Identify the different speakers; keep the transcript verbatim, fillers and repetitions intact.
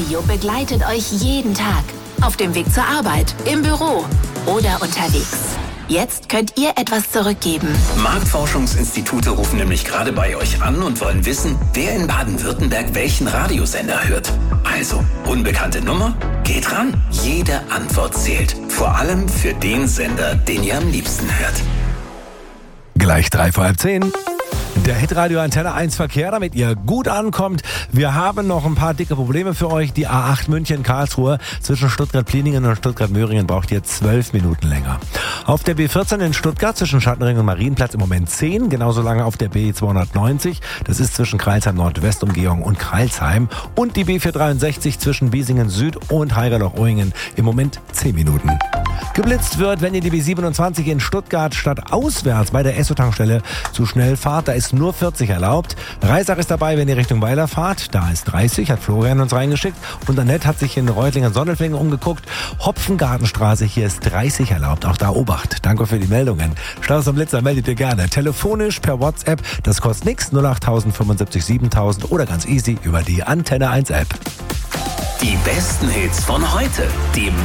Speaker 1: Radio begleitet euch jeden Tag. Auf dem Weg zur Arbeit, im Büro oder unterwegs. Jetzt könnt ihr etwas zurückgeben.
Speaker 2: Marktforschungsinstitute rufen nämlich gerade bei euch an und wollen wissen, wer in Baden-Württemberg welchen Radiosender hört. Also, unbekannte Nummer? Geht ran. Jede Antwort zählt. Vor allem für den Sender, den ihr am liebsten hört.
Speaker 3: Gleich drei vor halb zehn. Der Hitradio Antenne eins Verkehr, damit ihr gut ankommt. Wir haben noch ein paar dicke Probleme für euch. Die A acht München-Karlsruhe zwischen Stuttgart-Pliningen und Stuttgart-Möhringen braucht ihr zwölf Minuten länger. Auf der B vierzehn in Stuttgart zwischen Schattenring und Marienplatz im Moment zehn. Genauso lange auf der B zweihundertneunzig. Das ist zwischen Kreilsheim-Nordwest-Umgehung und Kreilsheim. Und die B vierhundertdreiundsechzig zwischen Biesingen Süd und Haigerloch-Oingen im Moment zehn Minuten. Geblitzt wird, wenn ihr die B siebenundzwanzig in Stuttgart statt auswärts bei der Esso-Tankstelle zu schnell fahrt. Da ist nur vierzig erlaubt. Reisach ist dabei, wenn ihr Richtung Weiler fahrt. Da ist dreißig, hat Florian uns reingeschickt. Und Annette hat sich in Reutlingen-Sondelfingen umgeguckt. Hopfengartenstraße, hier ist dreißig erlaubt. Auch da Obacht. Danke für die Meldungen. Staus und Blitzer meldet ihr gerne. Telefonisch, per WhatsApp. Das kostet nichts. null acht null null fünfundsiebzig siebentausend oder ganz easy über die Antenne eins App.
Speaker 2: Die besten Hits von heute. Die